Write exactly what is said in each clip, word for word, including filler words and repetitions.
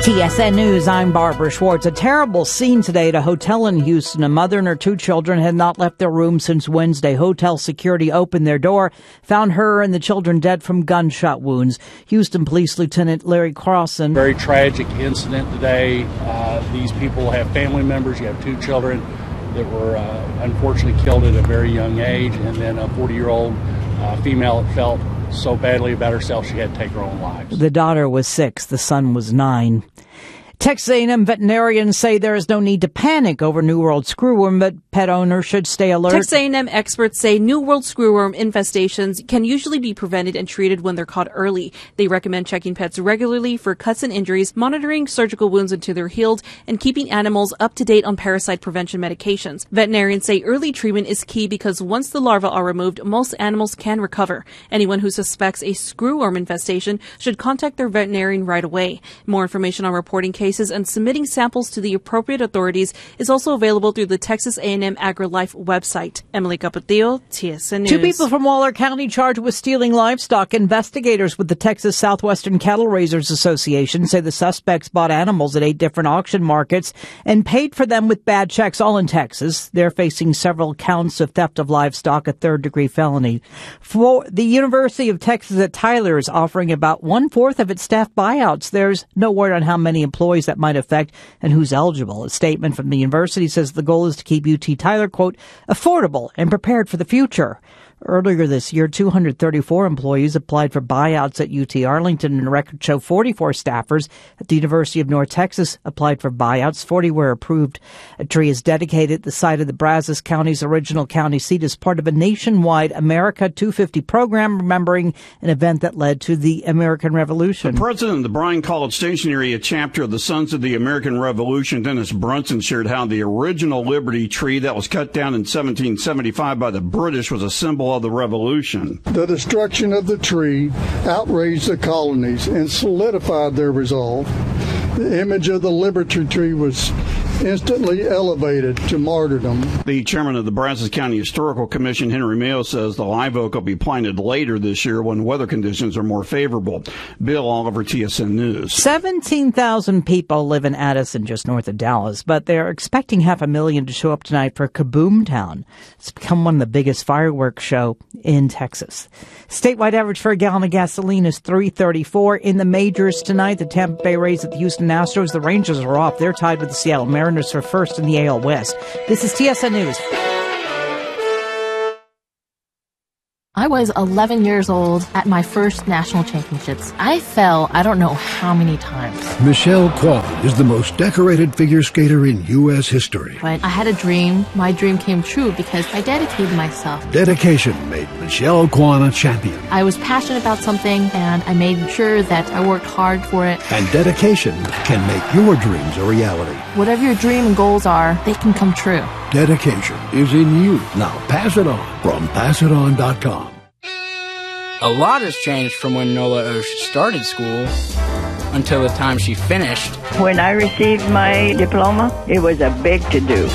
T S N News, I'm Barbara Schwartz. A terrible scene today at a hotel in Houston. A mother and her two children had not left their room since Wednesday. Hotel security opened their door, found her and the children dead from gunshot wounds. Houston Police Lieutenant Larry Crossan. Very tragic incident today. Uh, these people have family members. You have two children that were uh, unfortunately killed at a very young age, and then a forty-year-old uh, female that felt so badly about herself she had to take her own life. The daughter was six. The son was nine. Texas A and M veterinarians say there is no need to panic over New World screwworm, but pet owners should stay alert. Texas A and M experts say New World screwworm infestations can usually be prevented and treated when they're caught early. They recommend checking pets regularly for cuts and injuries, monitoring surgical wounds until they're healed, and keeping animals up to date on parasite prevention medications. Veterinarians say early treatment is key because once the larvae are removed, most animals can recover. Anyone who suspects a screwworm infestation should contact their veterinarian right away. More information on reporting cases and submitting samples to the appropriate authorities is also available through the Texas A and M AgriLife website. Emily Capetillo, T S N News. Two people from Waller County charged with stealing livestock. Investigators with the Texas Southwestern Cattle Raisers Association say the suspects bought animals at eight different auction markets and paid for them with bad checks, all in Texas. They're facing several counts of theft of livestock, a third-degree felony. For the University of Texas at Tyler is offering about one-fourth of its staff buyouts. There's no word on how many employees that might affect and who's eligible. A statement from the university says the goal is to keep U T Tyler, quote, affordable and prepared for the future. Earlier this year, two hundred thirty-four employees applied for buyouts at U T Arlington, and records show forty-four staffers at the University of North Texas applied for buyouts. forty were approved. A tree is dedicated at the site of the Brazos County's original county seat as part of a nationwide America two fifty program, remembering an event that led to the American Revolution. The president of the Bryan College Station area chapter of the Sons of the American Revolution, Dennis Brunson, shared how the original Liberty tree that was cut down in seventeen seventy-five by the British was a symbol of the revolution. The destruction of the tree outraged the colonies and solidified their resolve. The image of the Liberty tree was instantly elevated to martyrdom. The chairman of the Brazos County Historical Commission, Henry Mayo, says the live oak will be planted later this year when weather conditions are more favorable. Bill Oliver, T S N News. seventeen thousand people live in Addison, just north of Dallas, but they're expecting half a million to show up tonight for Kaboom Town. It's become one of the biggest fireworks show in Texas. Statewide average for a gallon of gasoline is three thirty-four. In the majors tonight, the Tampa Bay Rays at the Houston Astros. The Rangers are off. They're tied with the Seattle Mariners for first in the A L West. This is T S N News. I was eleven years old at my first national championships. I fell I don't know how many times. Michelle Kwan is the most decorated figure skater in U S history. But I had a dream. My dream came true because I dedicated myself. Dedication made Michelle Kwan a champion. I was passionate about something, and I made sure that I worked hard for it. And dedication can make your dreams a reality. Whatever your dream and goals are, they can come true. Dedication is in you. Now pass it on from pass it on dot com. A lot has changed from when Nola Osh started school until the time she finished. When I received my diploma, it was a big to-do.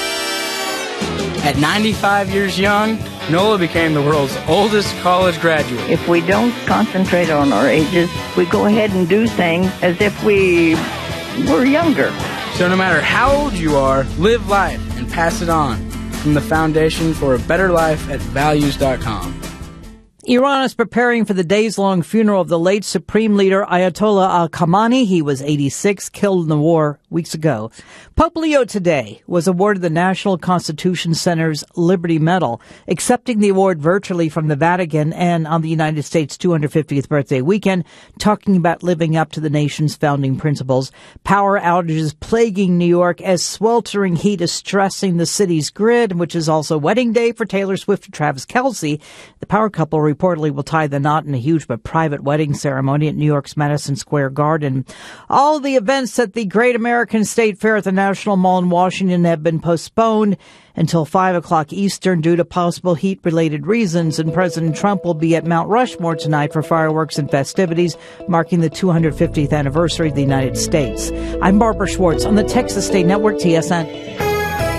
At ninety-five years young, Nola became the world's oldest college graduate. If we don't concentrate on our ages, we go ahead and do things as if we were younger. So no matter how old you are, live life and pass it on. From the Foundation for a Better Life at values dot com. Iran is preparing for the days-long funeral of the late Supreme Leader Ayatollah Al-Khamenei. He was eighty-six, killed in the war weeks ago. Pope Leo today was awarded the National Constitution Center's Liberty Medal, accepting the award virtually from the Vatican and on the United States' two hundred fiftieth birthday weekend, talking about living up to the nation's founding principles. Power outages plaguing New York as sweltering heat is stressing the city's grid, which is also wedding day for Taylor Swift and Travis Kelce. The power couple reportedly will tie the knot in a huge but private wedding ceremony at New York's Madison Square Garden. All the events at the Great American State Fair at the National Mall in Washington have been postponed until five o'clock Eastern due to possible heat-related reasons, and President Trump will be at Mount Rushmore tonight for fireworks and festivities marking the two hundred fiftieth anniversary of the United States. I'm Barbara Schwartz on the Texas State Network, T S N.